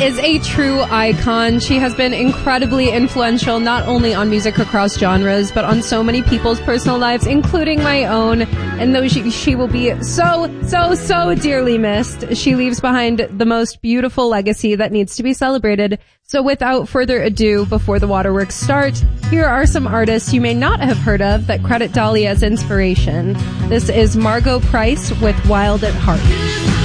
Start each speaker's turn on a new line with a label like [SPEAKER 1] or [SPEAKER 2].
[SPEAKER 1] is a true icon. She has been incredibly influential, not only on music across genres, but on so many people's personal lives, including my own. And though she will be so dearly missed, she leaves behind the most beautiful legacy that needs to be celebrated. So without further ado, before the waterworks start, here are some artists you may not have heard of that credit Dolly as inspiration. This is Margo Price with Wild at Heart.